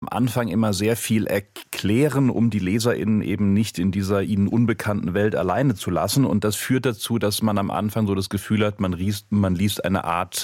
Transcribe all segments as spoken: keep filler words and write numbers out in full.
Anfang immer sehr viel erklären, um die LeserInnen eben nicht in dieser ihnen unbekannten Welt alleine zu lassen. Und das führt dazu, dass man am Anfang so das Gefühl hat, man liest, man liest eine Art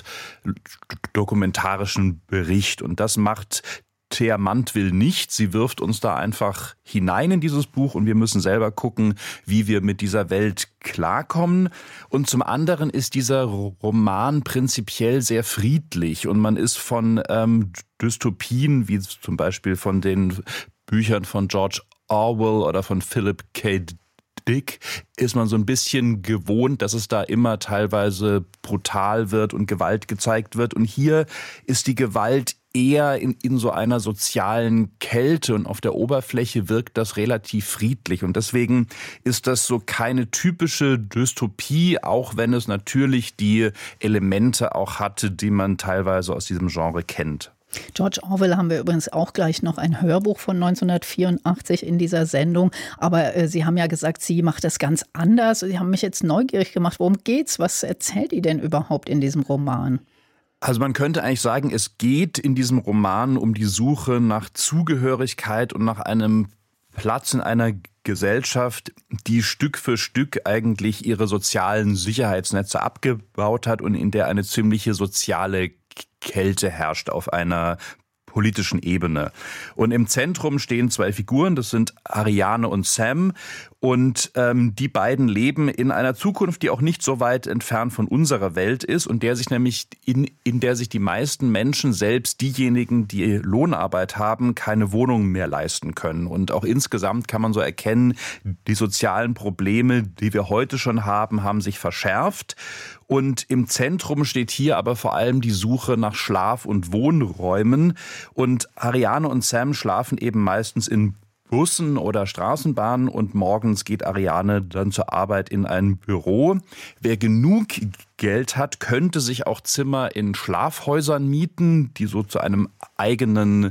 dokumentarischen Bericht. Und das macht Thea Mantwill nicht. Sie wirft uns da einfach hinein in dieses Buch und wir müssen selber gucken, wie wir mit dieser Welt klarkommen. Und zum anderen ist dieser Roman prinzipiell sehr friedlich und man ist von ähm, Dystopien, wie zum Beispiel von den Büchern von George Orwell oder von Philip K. Dick, ist man so ein bisschen gewohnt, dass es da immer teilweise brutal wird und Gewalt gezeigt wird. Und hier ist die Gewalt eher in, in so einer sozialen Kälte und auf der Oberfläche wirkt das relativ friedlich. Und deswegen ist das so keine typische Dystopie, auch wenn es natürlich die Elemente auch hatte, die man teilweise aus diesem Genre kennt. George Orwell haben wir übrigens auch gleich noch ein Hörbuch von neunzehnhundertvierundachtzig in dieser Sendung. Aber äh, Sie haben ja gesagt, sie macht das ganz anders. Sie haben mich jetzt neugierig gemacht. Worum geht's? Was erzählt die denn überhaupt in diesem Roman? Also man könnte eigentlich sagen, es geht in diesem Roman um die Suche nach Zugehörigkeit und nach einem Platz in einer Gesellschaft, die Stück für Stück eigentlich ihre sozialen Sicherheitsnetze abgebaut hat und in der eine ziemliche soziale Kälte herrscht auf einer politischen Ebene. Und im Zentrum stehen zwei Figuren, das sind Ariane und Sam. Und ähm, die beiden leben in einer Zukunft, die auch nicht so weit entfernt von unserer Welt ist und der sich nämlich in, in der sich die meisten Menschen, selbst diejenigen, die Lohnarbeit haben, keine Wohnung mehr leisten können. Und auch insgesamt kann man so erkennen, die sozialen Probleme, die wir heute schon haben, haben sich verschärft. Und im Zentrum steht hier aber vor allem die Suche nach Schlaf- und Wohnräumen. Und Ariane und Sam schlafen eben meistens in Bussen oder Straßenbahnen und morgens geht Ariane dann zur Arbeit in ein Büro. Wer genug Geld hat, könnte sich auch Zimmer in Schlafhäusern mieten, die so zu einem eigenen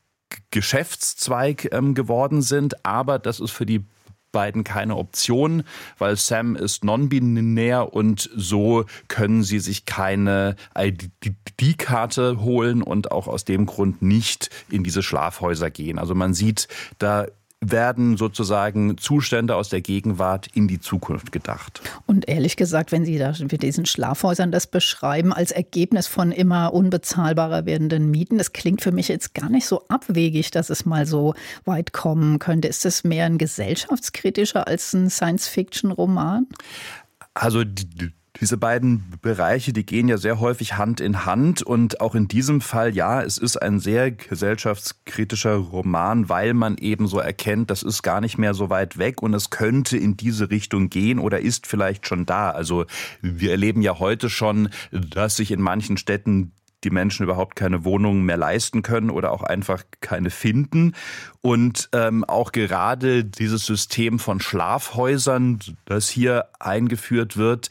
Geschäftszweig ähm, geworden sind. Aber das ist für die beiden keine Option, weil Sam ist non-binär und so können sie sich keine I D-Karte holen und auch aus dem Grund nicht in diese Schlafhäuser gehen. Also man sieht, da werden sozusagen Zustände aus der Gegenwart in die Zukunft gedacht. Und ehrlich gesagt, wenn Sie da mit diesen Schlafhäusern das beschreiben, als Ergebnis von immer unbezahlbarer werdenden Mieten, das klingt für mich jetzt gar nicht so abwegig, dass es mal so weit kommen könnte. Ist das mehr ein gesellschaftskritischer als ein Science-Fiction-Roman? Also die Diese beiden Bereiche, die gehen ja sehr häufig Hand in Hand und auch in diesem Fall, ja, es ist ein sehr gesellschaftskritischer Roman, weil man eben so erkennt, das ist gar nicht mehr so weit weg und es könnte in diese Richtung gehen oder ist vielleicht schon da. Also wir erleben ja heute schon, dass sich in manchen Städten die Menschen überhaupt keine Wohnungen mehr leisten können oder auch einfach keine finden. Und ähm, auch gerade dieses System von Schlafhäusern, das hier eingeführt wird,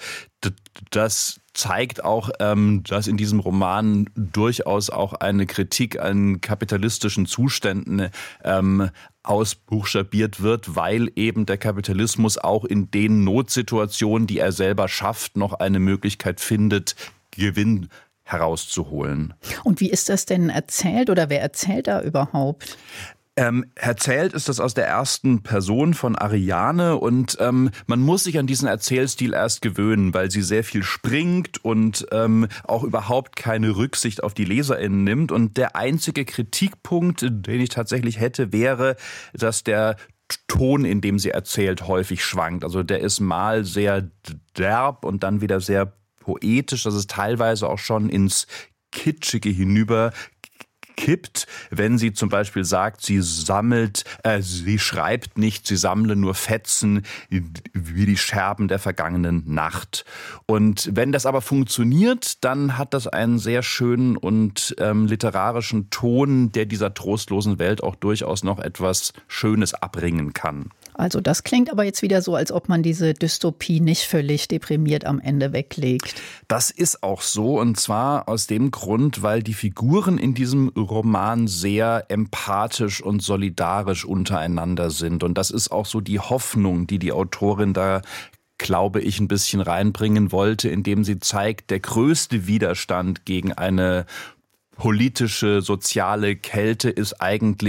das zeigt auch, ähm, dass in diesem Roman durchaus auch eine Kritik an kapitalistischen Zuständen ähm, ausbuchstabiert wird, weil eben der Kapitalismus auch in den Notsituationen, die er selber schafft, noch eine Möglichkeit findet, Gewinn herauszuholen. Und wie ist das denn erzählt oder wer erzählt da überhaupt? Ähm, erzählt ist das aus der ersten Person von Ariane und ähm, man muss sich an diesen Erzählstil erst gewöhnen, weil sie sehr viel springt und ähm, auch überhaupt keine Rücksicht auf die LeserInnen nimmt. Und der einzige Kritikpunkt, den ich tatsächlich hätte, wäre, dass der Ton, in dem sie erzählt, häufig schwankt. Also der ist mal sehr derb und dann wieder sehr poetisch, dass es teilweise auch schon ins Kitschige hinüber kippt, wenn sie zum Beispiel sagt, sie sammelt, äh, sie schreibt nicht, sie sammle nur Fetzen wie die Scherben der vergangenen Nacht. Und wenn das aber funktioniert, dann hat das einen sehr schönen und ähm, literarischen Ton, der dieser trostlosen Welt auch durchaus noch etwas Schönes abringen kann. Also das klingt aber jetzt wieder so, als ob man diese Dystopie nicht völlig deprimiert am Ende weglegt. Das ist auch so und zwar aus dem Grund, weil die Figuren in diesem Roman sehr empathisch und solidarisch untereinander sind. Und das ist auch so die Hoffnung, die die Autorin da, glaube ich, ein bisschen reinbringen wollte, indem sie zeigt, der größte Widerstand gegen eine politische, soziale Kälte ist eigentlich